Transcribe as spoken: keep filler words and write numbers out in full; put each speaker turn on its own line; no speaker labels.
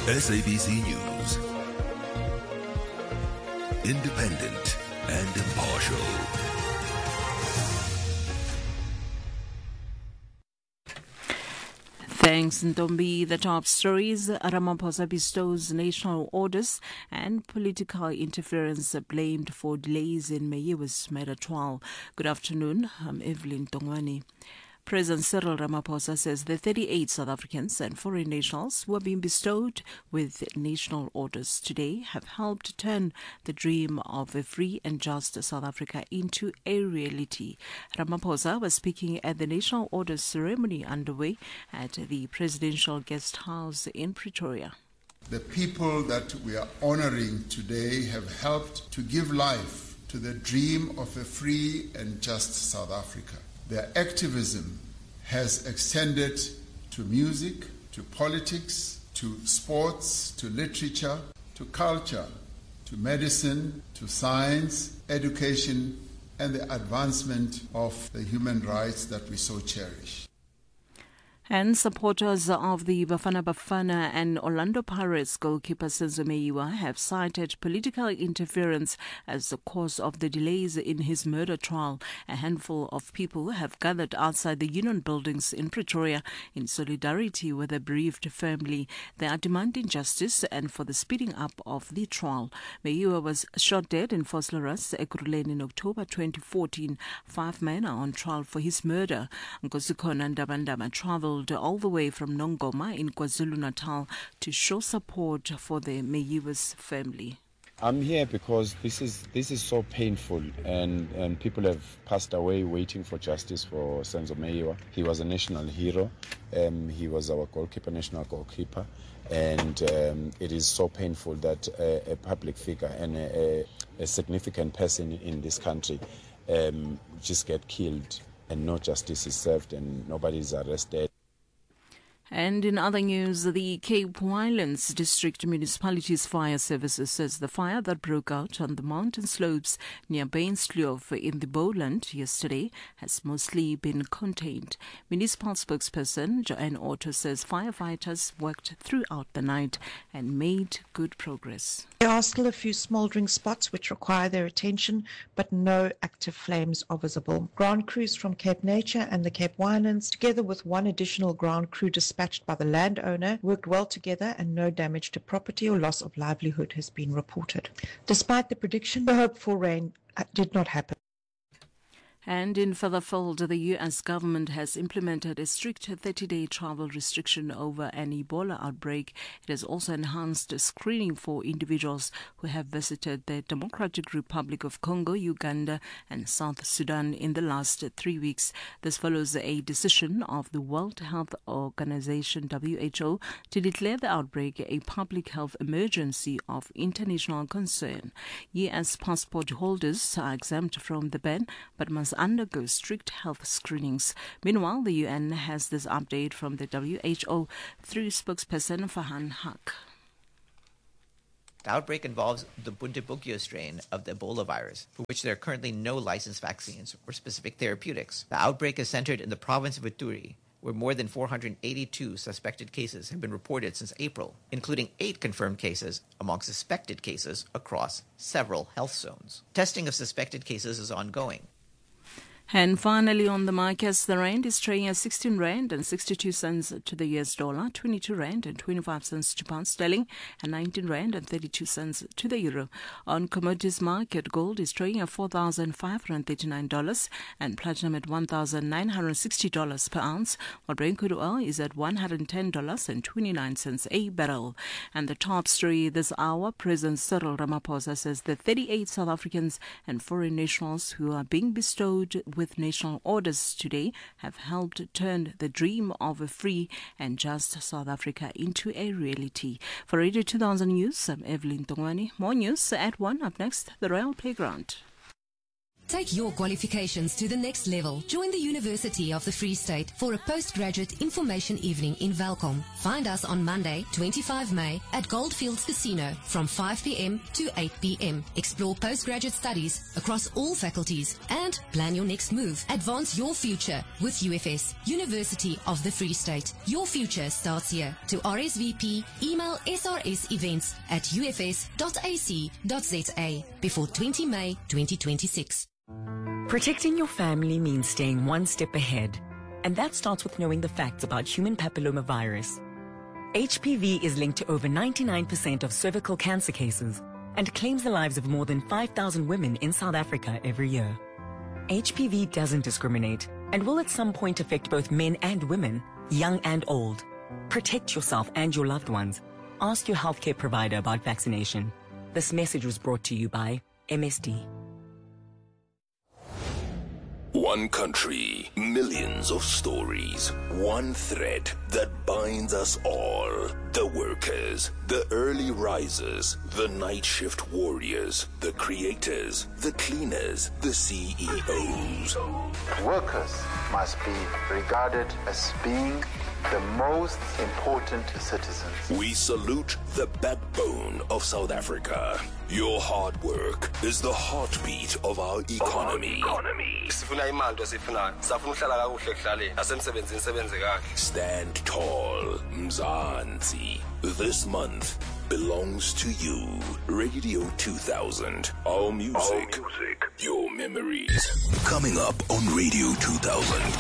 S A B C News. Independent and impartial.
Thanks, Ntombi. The top stories: Ramaphosa bestows national orders and political interference blamed for delays in Meyiwa's murder trial. Good afternoon, I'm Evelyn Tongwani. President Cyril Ramaphosa says the thirty-eight South Africans and foreign nationals who are being bestowed with national orders today have helped turn the dream of a free and just South Africa into a reality. Ramaphosa was speaking at the national orders ceremony underway at the Presidential Guest House in Pretoria.
The people that we are honoring today have helped to give life to the dream of a free and just South Africa. Their activism has extended to music, to politics, to sports, to literature, to culture, to medicine, to science, education, and the advancement of the human rights that we so cherish.
And supporters of the Bafana Bafana and Orlando Pirates goalkeeper Senzo Meyiwa have cited political interference as the cause of the delays in his murder trial. A handful of people have gathered outside the Union buildings in Pretoria in solidarity with the bereaved family. They are demanding justice and for the speeding up of the trial. Meyiwa was shot dead in Vosloorus, Ekurhuleni in October twenty fourteen. Five men are on trial for his murder. Nkosikhona Ndabandaba traveled all the way from Nongoma in KwaZulu-Natal to show support for the Meyiwa's family.
I'm here because this is this is so painful, and, and people have passed away waiting for justice for Senzo Meyiwa. He was a national hero. Um, he was our goalkeeper, national goalkeeper, and um, it is so painful that a, a public figure and a, a significant person in this country um, just get killed and no justice is served and nobody is arrested.
And in other news, the Cape Winelands District Municipality's fire services says the fire that broke out on the mountain slopes near Bainskloof in the Bowland yesterday has mostly been contained. Municipal spokesperson Joanne Otto says firefighters worked throughout the night and made good progress.
There are still a few smouldering spots which require their attention, but no active flames are visible. Ground crews from Cape Nature and the Cape Winelands, together with one additional ground crew dispatched by the landowner, worked well together and no damage to property or loss of livelihood has been reported. Despite the prediction, the hoped for rain did not happen.
And in further fold, the U S government has implemented a strict thirty-day travel restriction over an Ebola outbreak. It has also enhanced screening for individuals who have visited the Democratic Republic of Congo, Uganda, and South Sudan in the last three weeks. This follows a decision of the World Health Organization, W H O, to declare the outbreak a public health emergency of international concern. U S passport holders are exempt from the ban, but must undergo strict health screenings. Meanwhile, the U N has this update from the W H O through spokesperson Farhan Haq.
The outbreak involves the Bundibugyo strain of the Ebola virus, for which there are currently no licensed vaccines or specific therapeutics. The outbreak is centered in the province of Ituri, where more than four hundred eighty-two suspected cases have been reported since April, including eight confirmed cases among suspected cases across several health zones. Testing of suspected cases is ongoing.
And finally, on the markets, the rand is trading at sixteen rand and sixty-two cents to the U S dollar, twenty-two rand and twenty-five cents to pound sterling, and nineteen rand and thirty-two cents to the euro. On commodities market, gold is trading at four thousand five hundred thirty-nine dollars and platinum at one thousand nine hundred sixty dollars per ounce, while Brent crude oil is at one hundred ten dollars and twenty-nine cents a barrel. And the top story this hour, President Cyril Ramaphosa says the thirty-eight South Africans and foreign nationals who are being bestowed with national orders today have helped turn the dream of a free and just South Africa into a reality. For Radio two thousand News, I'm Evelyn Tongwani. More news at one. Up next, the Royal Playground.
Take your qualifications to the next level. Join the University of the Free State for a postgraduate information evening in Welkom. Find us on Monday, twenty-fifth of May at Goldfields Casino from five p.m. to eight p.m. Explore postgraduate studies across all faculties and plan your next move. Advance your future with U F S, University of the Free State. Your future starts here. To R S V P, email s r s events at u f s dot a c dot z a before twentieth of May twenty twenty-six.
Protecting your family means staying one step ahead. And that starts with knowing the facts about human papillomavirus. H P V is linked to over ninety-nine percent of cervical cancer cases and claims the lives of more than five thousand women in South Africa every year. H P V doesn't discriminate and will at some point affect both men and women, young and old. Protect yourself and your loved ones. Ask your healthcare provider about vaccination. This message was brought to you by M S D.
One country, millions of stories, one thread that binds us all. The workers, the early risers, the night shift warriors, the creators, the cleaners, the C E Os.
Workers must be regarded as being the most important citizens.
We salute the backbone of South Africa. Your hard work is the heartbeat of our economy. Stand tall, Mzansi. This month belongs to you. Radio two thousand. Our music, our music, your memories. Coming up on Radio two thousand.